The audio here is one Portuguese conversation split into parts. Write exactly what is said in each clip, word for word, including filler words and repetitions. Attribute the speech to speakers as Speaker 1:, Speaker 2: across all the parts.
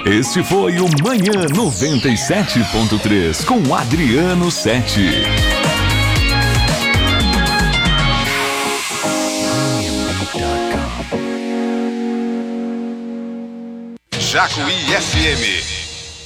Speaker 1: Este foi o Manhã noventa e sete ponto três com Adriano Sete.
Speaker 2: Jacuí F M.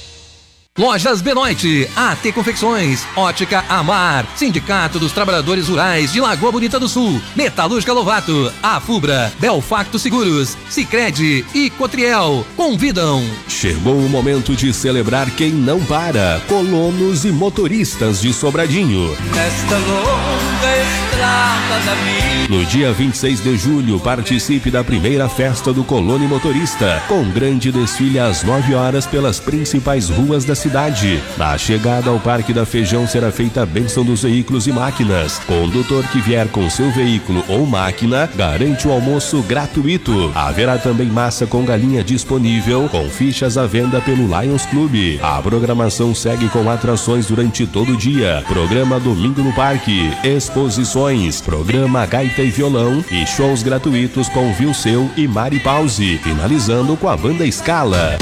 Speaker 3: Lojas Benoit, A T Confecções, Ótica Amar, Sindicato dos Trabalhadores Rurais de Lagoa Bonita do Sul, Metalúrgica Lovato, A Fubra, Belfacto Seguros, Sicredi e Cotriel convidam.
Speaker 4: Chegou o momento de celebrar quem não para, colonos e motoristas de Sobradinho.
Speaker 5: Nesta longa estrada da vida.
Speaker 4: No dia vinte e seis de julho, participe da primeira festa do Colono e Motorista, com grande desfile às nove horas pelas principais ruas da cidade. Na chegada ao Parque da Feijão será feita a bênção dos veículos e máquinas. Condutor que vier com seu veículo ou máquina garante o almoço gratuito. Haverá também massa com galinha disponível, com fichas à venda pelo Lions Clube. A programação segue com atrações durante todo o dia. Programa Domingo no Parque, exposições, programa Gaita e Violão e shows gratuitos com Vilseu e Mari Pause, finalizando com a banda Scala.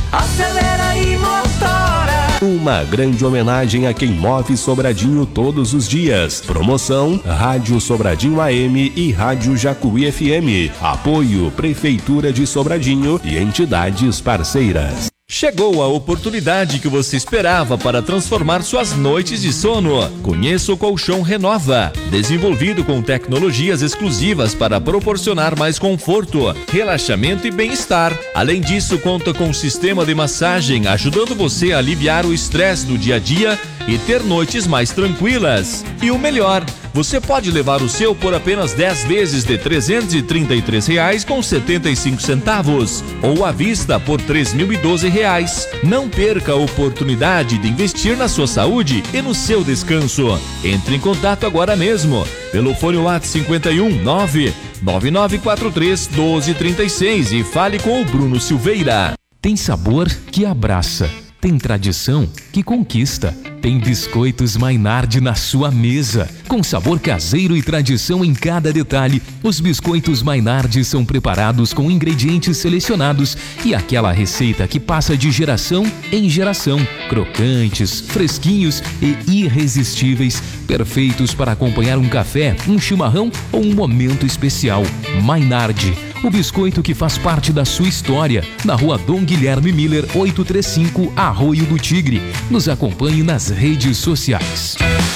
Speaker 5: Acelera e motora.
Speaker 4: Uma grande homenagem a quem move Sobradinho todos os dias. Promoção Rádio Sobradinho A M e Rádio Jacuí F M. Apoio Prefeitura de Sobradinho e entidades parceiras.
Speaker 6: Chegou a oportunidade que você esperava para transformar suas noites de sono. Conheça o Colchão Renova, desenvolvido com tecnologias exclusivas para proporcionar mais conforto, relaxamento e bem-estar. Além disso, conta com um sistema de massagem, ajudando você a aliviar o estresse do dia a dia e ter noites mais tranquilas. E o melhor, você pode levar o seu por apenas dez vezes de trezentos e trinta e três reais com setenta e cinco centavos ou à vista por três mil e doze reais. Não perca a oportunidade de investir na sua saúde e no seu descanso. Entre em contato agora mesmo pelo fone WhatsApp cinquenta e um, nove nove nove quatro três, doze trinta e seis e fale com o Bruno Silveira.
Speaker 7: Tem sabor que abraça, tem tradição que conquista. Tem biscoitos Maynard na sua mesa. Com sabor caseiro e tradição em cada detalhe, os biscoitos Maynard são preparados com ingredientes selecionados e aquela receita que passa de geração em geração. Crocantes, fresquinhos e irresistíveis, perfeitos para acompanhar um café, um chimarrão ou um momento especial. Maynard, o biscoito que faz parte da sua história. Na rua Dom Guilherme Miller, oitocentos e trinta e cinco, Arroio do Tigre. Nos acompanhe nas redes sociais.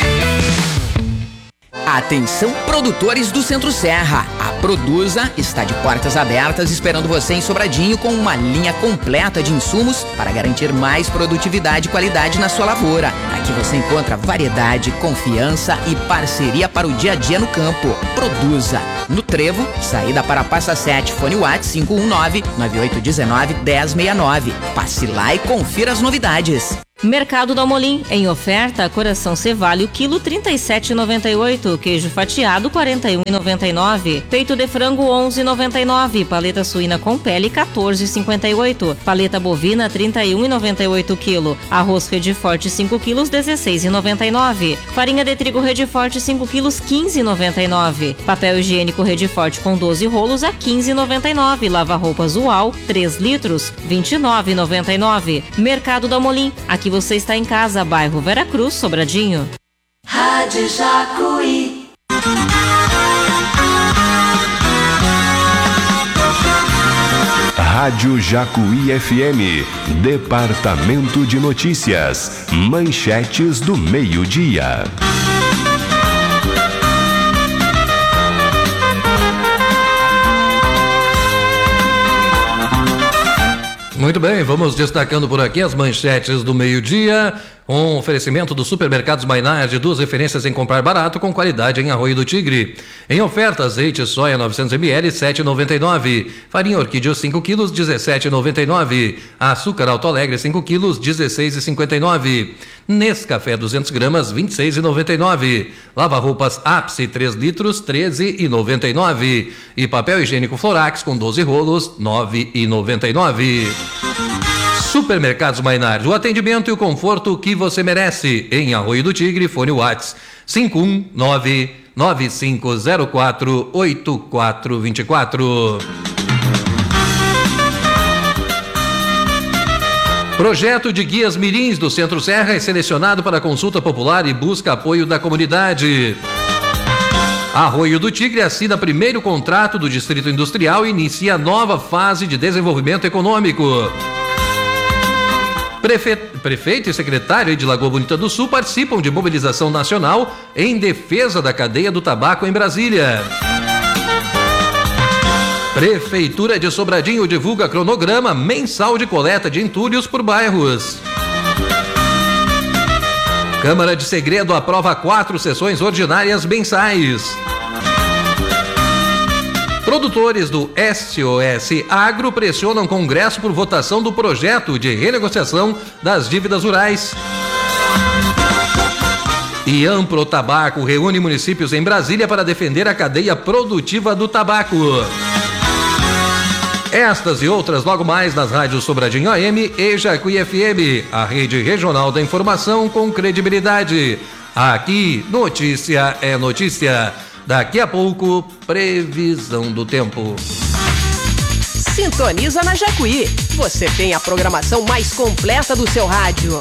Speaker 8: Atenção, produtores do Centro Serra. A Produza está de portas abertas esperando você em Sobradinho com uma linha completa de insumos para garantir mais produtividade e qualidade na sua lavoura. Aqui você encontra variedade, confiança e parceria para o dia a dia no campo. Produza. No Trevo, saída para Passa Sete, fone WhatsApp cinco um nove, nove oito um nove, um zero seis nove. Passe lá e confira as novidades.
Speaker 9: Mercado do Amolim, em oferta, coração cevalho, quilo trinta e sete reais e noventa e oito centavos, queijo fatiado quarenta e um reais e noventa e nove centavos, peito de frango onze reais e noventa e nove centavos, paleta suína com pele quatorze reais e cinquenta e oito centavos, paleta bovina trinta e um reais e noventa e oito centavos quilo, arroz Rede Forte cinco quilos dezesseis reais e noventa e nove centavos, farinha de trigo Rede Forte cinco quilos quinze reais e noventa e nove centavos, papel higiênico Rede Forte com doze rolos a quinze reais e noventa e nove centavos, lava roupas U A L três litros vinte e nove reais e noventa e nove centavos. Mercado do Amolim, aqui você está em casa. Bairro Vera Cruz, Sobradinho.
Speaker 5: Rádio Jacuí.
Speaker 4: Rádio Jacuí F M, Departamento de Notícias, manchetes do meio-dia.
Speaker 3: Muito bem, vamos destacando por aqui as manchetes do meio-dia. Um oferecimento dos supermercados Maynard, duas referências em comprar barato com qualidade em Arroio do Tigre. Em oferta, azeite soia novecentos mililitros, sete reais e noventa e nove centavos. Farinha Orquídea cinco quilos, dezessete reais e noventa e nove centavos. Açúcar Alto Alegre cinco quilos, dezesseis reais e cinquenta e nove centavos. Nescafé duzentos gramas, vinte e seis reais e noventa e nove centavos. Lava-roupas Ápice três litros, treze reais e noventa e nove centavos. E papel higiênico Florax com doze rolos, nove reais e noventa e nove centavos. Supermercados Maynard, o atendimento e o conforto que você merece. Em Arroio do Tigre, fone WhatsApp cinco um nove, nove cinco zero quatro, oito quatro dois quatro. Projeto de guias mirins do Centro Serra é selecionado para consulta popular e busca apoio da comunidade. Arroio do Tigre assina primeiro contrato do Distrito Industrial e inicia nova fase de desenvolvimento econômico. Prefe... Prefeito e secretário de Lagoa Bonita do Sul participam de mobilização nacional em defesa da cadeia do tabaco em Brasília. Prefeitura de Sobradinho divulga cronograma mensal de coleta de entulhos por bairros. Câmara de Segredo aprova quatro sessões ordinárias mensais. Produtores do S O S Agro pressionam Congresso por votação do projeto de renegociação das dívidas rurais. E Ampro Tabaco reúne municípios em Brasília para defender a cadeia produtiva do tabaco. Estas e outras logo mais nas rádios Sobradinho A M e Jacuí F M, a rede regional da informação com credibilidade. Aqui, notícia é notícia. Daqui a pouco, previsão do tempo.
Speaker 10: Sintoniza na Jacuí. Você tem a programação mais completa do seu rádio.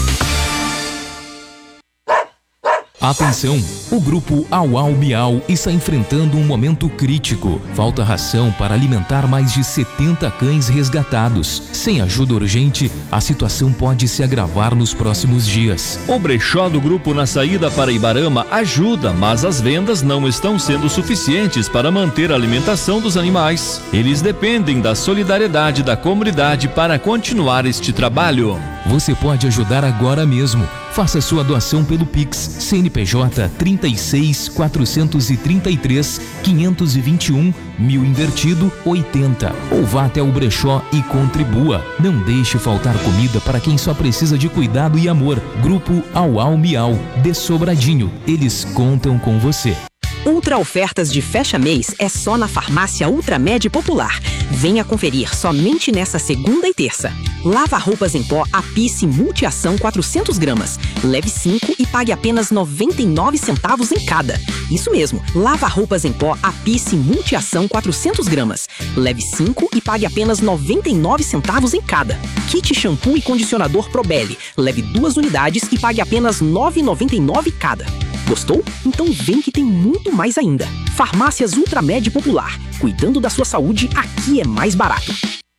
Speaker 7: Atenção! O grupo Au Au Miau está enfrentando um momento crítico. Falta ração para alimentar mais de setenta cães resgatados. Sem ajuda urgente, a situação pode se agravar nos próximos dias.
Speaker 6: O brechó do grupo na saída para Ibarama ajuda, mas as vendas não estão sendo suficientes para manter a alimentação dos animais. Eles dependem da solidariedade da comunidade para continuar este trabalho.
Speaker 7: Você pode ajudar agora mesmo. Faça sua doação pelo Pix C N P J trinta e seis, quatrocentos e trinta e três, quinhentos e vinte e um, mil invertido oitenta. Ou vá até o brechó e contribua. Não deixe faltar comida para quem só precisa de cuidado e amor. Grupo Au Au Miau, de Sobradinho. Eles contam com você.
Speaker 10: Ultra ofertas de fecha mês é só na Farmácia Ultramed Popular. Venha conferir somente nessa segunda e terça. Lava roupas em pó Apice Multiação quatrocentos gramas. Leve cinco e pague apenas noventa e nove centavos em cada. Isso mesmo, lava roupas em pó Apice Multiação quatrocentos gramas. Leve cinco e pague apenas noventa e nove centavos em cada. Kit shampoo e condicionador Probelli. Leve duas unidades e pague apenas nove reais e noventa e nove centavos cada. Gostou? Então vem que tem muito mais ainda. Farmácias Ultramed Popular. Cuidando da sua saúde, aqui é mais barato.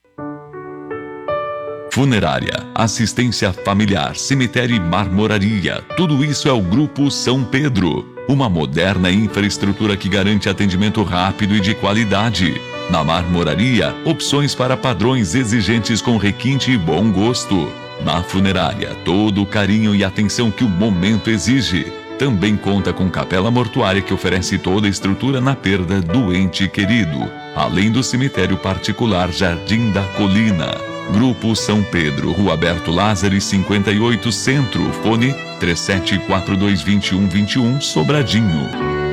Speaker 1: Funerária, assistência familiar, cemitério e marmoraria. Tudo isso é o Grupo São Pedro. Uma moderna infraestrutura que garante atendimento rápido e de qualidade. Na marmoraria, opções para padrões exigentes com requinte e bom gosto. Na funerária, todo o carinho e atenção que o momento exige. Também conta com capela mortuária que oferece toda a estrutura na perda do ente querido, além do cemitério particular Jardim da Colina. Grupo São Pedro, Rua Alberto Lázaro, cinquenta e oito Centro, fone três sete quatro dois, dois um dois um, Sobradinho.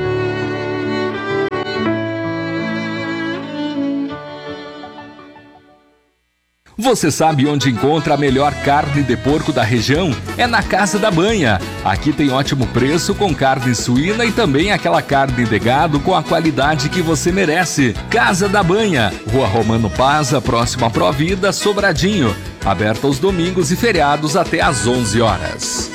Speaker 11: Você sabe onde encontra a melhor carne de porco da região? É na Casa da Banha. Aqui tem ótimo preço com carne suína e também aquela carne de gado com a qualidade que você merece. Casa da Banha, Rua Romano Paza, próximo à Provida, Sobradinho. Aberta aos domingos e feriados até às onze horas.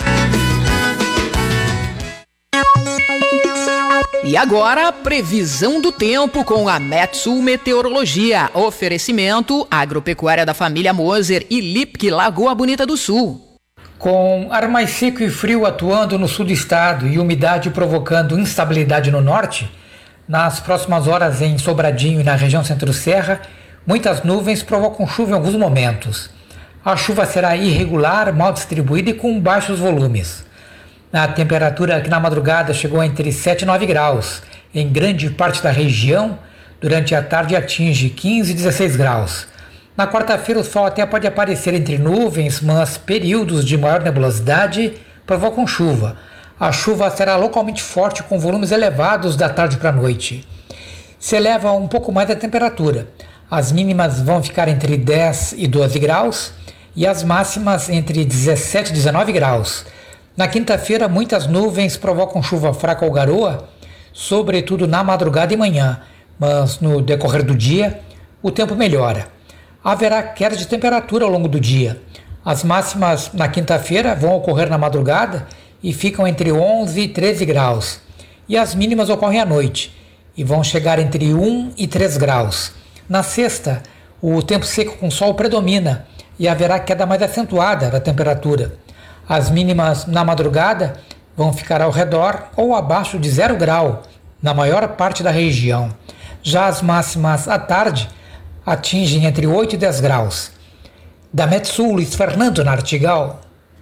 Speaker 8: E agora, previsão do tempo com a Metsul Meteorologia. Oferecimento Agropecuária da Família Moser e Lipke Lagoa Bonita do Sul.
Speaker 12: Com ar mais seco e frio atuando no sul do estado e umidade provocando instabilidade no norte, nas próximas horas em Sobradinho e na região Centro-Serra, muitas nuvens provocam chuva em alguns momentos. A chuva será irregular, mal distribuída e com baixos volumes. A temperatura aqui na madrugada chegou entre sete e nove graus. Em grande parte da região, durante a tarde atinge quinze e dezesseis graus. Na quarta-feira o sol até pode aparecer entre nuvens, mas períodos de maior nebulosidade provocam chuva. A chuva será localmente forte com volumes elevados da tarde para a noite. Se eleva um pouco mais a temperatura. As mínimas vão ficar entre dez e doze graus e as máximas entre dezessete e dezenove graus. Na quinta-feira, muitas nuvens provocam chuva fraca ou garoa, sobretudo na madrugada e manhã, mas no decorrer do dia, o tempo melhora. Haverá queda de temperatura ao longo do dia. As máximas na quinta-feira vão ocorrer na madrugada e ficam entre onze e treze graus. E as mínimas ocorrem à noite e vão chegar entre um e três graus. Na sexta, o tempo seco com sol predomina e haverá queda mais acentuada da temperatura. As mínimas na madrugada vão ficar ao redor ou abaixo de zero grau na maior parte da região. Já as máximas à tarde atingem entre oito e dez graus. Da Metsul, Luiz Fernando Nartigal.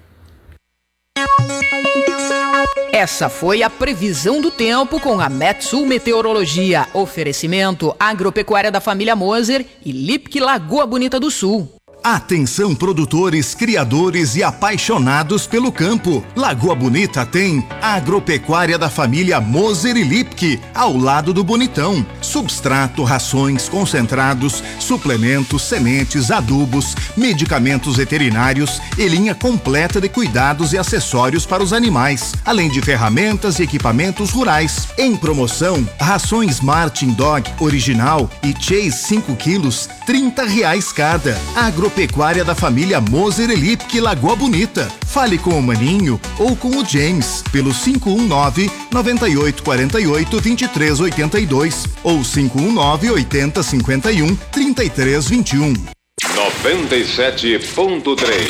Speaker 8: Essa foi a previsão do tempo com a Metsul Meteorologia. Oferecimento Agropecuária da Família Moser e Lipke Lagoa Bonita do Sul.
Speaker 13: Atenção produtores, criadores e apaixonados pelo campo. Lagoa Bonita tem Agropecuária da Família Moser e Lipke, ao lado do Bonitão. Substrato, rações, concentrados, suplementos, sementes, adubos, medicamentos veterinários e linha completa de cuidados e acessórios para os animais, além de ferramentas e equipamentos rurais. Em promoção, rações Martin Dog Original e Chase cinco quilos, trinta reais cada. Agro Pecuária da Família Moser e Lipke, Lagoa Bonita. Fale com o Maninho ou com o James pelo cinco um nove, nove oito quatro oito, dois três oito dois ou cinco um nove, oito zero cinco um, três três dois um.
Speaker 2: noventa e sete ponto três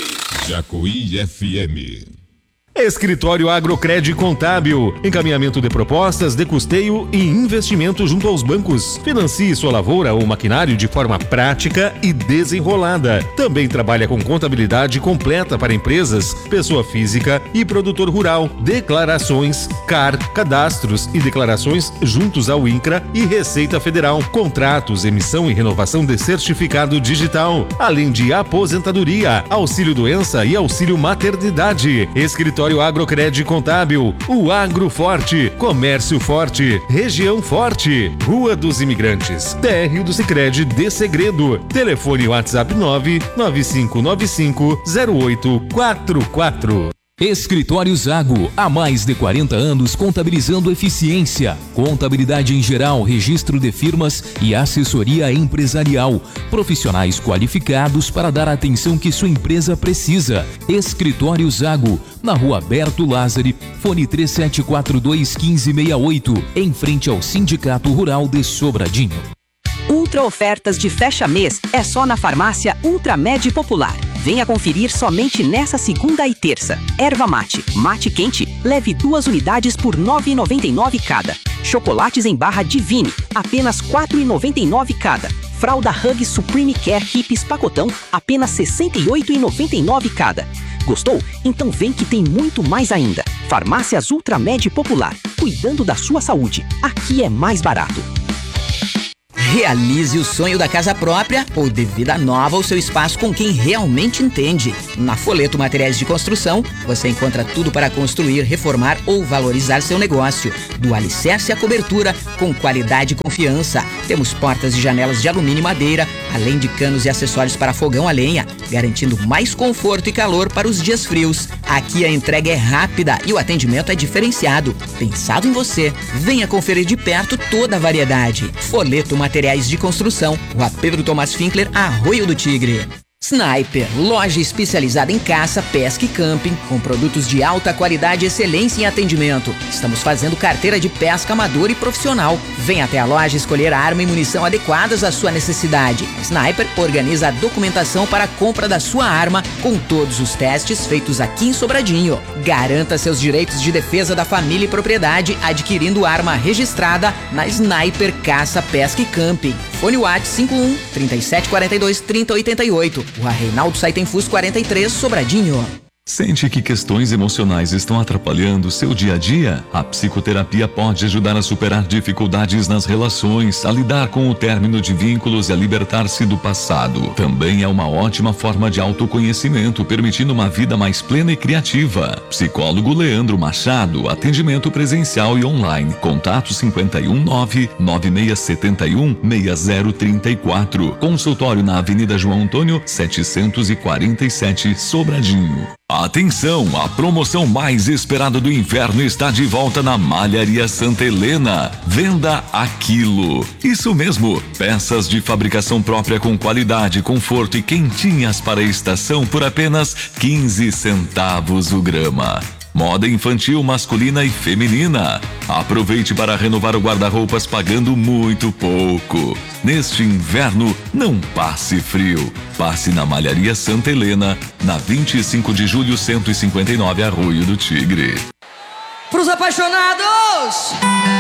Speaker 4: Jacuí F M. Escritório Agrocred Contábil, encaminhamento de propostas de custeio e investimento junto aos bancos. Financie sua lavoura ou maquinário de forma prática e desenrolada. Também trabalha com contabilidade completa para empresas, pessoa física e produtor rural. Declarações, C A R, cadastros e declarações juntos ao INCRA e Receita Federal. Contratos, emissão e renovação de certificado digital. Além de aposentadoria, auxílio doença e auxílio maternidade. Escritório Agrocred Contábil, o Agro Forte, Comércio Forte, Região Forte, Rua dos Imigrantes, térreo do Sicredi de Segredo. Telefone WhatsApp nove nove cinco nove cinco zero oito quatro quatro.
Speaker 7: Escritório Zago, há mais de quarenta anos contabilizando eficiência, contabilidade em geral, registro de firmas e assessoria empresarial. Profissionais qualificados para dar a atenção que sua empresa precisa. Escritório Zago, na Rua Berto Lázari, fone três sete quatro dois, um cinco seis oito, em frente ao Sindicato Rural de Sobradinho.
Speaker 10: Ultra ofertas de fecha mês é só na farmácia Ultramed Popular. Venha conferir somente nessa segunda e terça. Erva mate, mate quente, leve duas unidades por nove reais e noventa e nove cada. Chocolates em barra Divine, apenas quatro reais e noventa e nove cada. Fralda Hug Supreme Care Hips pacotão, apenas sessenta e oito reais e noventa e nove cada. Gostou? Então vem que tem muito mais ainda. Farmácias Ultramed Popular, cuidando da sua saúde. Aqui é mais barato.
Speaker 8: Realize o sonho da casa própria ou de vida nova ao seu espaço com quem realmente entende. Na Folheto Materiais de Construção, você encontra tudo para construir, reformar ou valorizar seu negócio. Do alicerce à cobertura, com qualidade e confiança. Temos portas e janelas de alumínio e madeira, além de canos e acessórios para fogão a lenha, garantindo mais conforto e calor para os dias frios. Aqui a entrega é rápida e o atendimento é diferenciado. Pensado em você, venha conferir de perto toda a variedade. Folheto Materiais de Construção, Rua Pedro Tomás Finkler, Arroio do Tigre. Sniper, loja especializada em caça, pesca e camping, com produtos de alta qualidade e excelência em atendimento. Estamos fazendo carteira de pesca amador e profissional. Venha até a loja escolher a arma e munição adequadas à sua necessidade. Sniper organiza a documentação para a compra da sua arma, com todos os testes feitos aqui em Sobradinho. Garanta seus direitos de defesa da família e propriedade adquirindo arma registrada na Sniper Caça, Pesca e Camping. Fone WhatsApp cinco um, três sete quatro dois, trinta oitenta e oito. Rua Reinaldo Saitenfus quarenta e três, Sobradinho.
Speaker 1: Sente que questões emocionais estão atrapalhando seu dia a dia? A psicoterapia pode ajudar a superar dificuldades nas relações, a lidar com o término de vínculos e a libertar-se do passado. Também é uma ótima forma de autoconhecimento, permitindo uma vida mais plena e criativa. Psicólogo Leandro Machado, atendimento presencial e online. Contato cinco um nove, nove seis sete um, seis zero três quatro. Consultório na Avenida João Antônio, setecentos e quarenta e sete, Sobradinho. Atenção, a promoção mais esperada do inverno está de volta na Malharia Santa Helena. Venda a quilo. Isso mesmo, peças de fabricação própria com qualidade, conforto e quentinhas para a estação por apenas quinze centavos o grama. Moda infantil, masculina e feminina. Aproveite para renovar o guarda-roupas pagando muito pouco. Neste inverno, não passe frio. Passe na Malharia Santa Helena, na vinte e cinco de julho, cento e cinquenta e nove, Arroio do Tigre.
Speaker 5: Pros apaixonados!